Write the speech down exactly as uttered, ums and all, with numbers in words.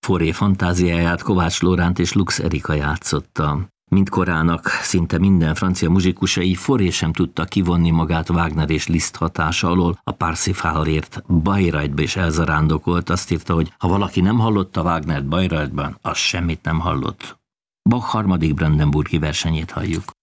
Fauré fantáziáját Kovács Lóránt és Lux Erika játszotta. Mint korának szinte minden francia muzsikusai, Fauré sem tudta kivonni magát Wagner és Liszt hatása alól, a Parsifalért Bayreuthba is elzarándokolt, azt írta, hogy ha valaki nem hallotta Wagnert Bayreuthban, az semmit nem hallott. Bach harmadik brandenburgi versenyét halljuk.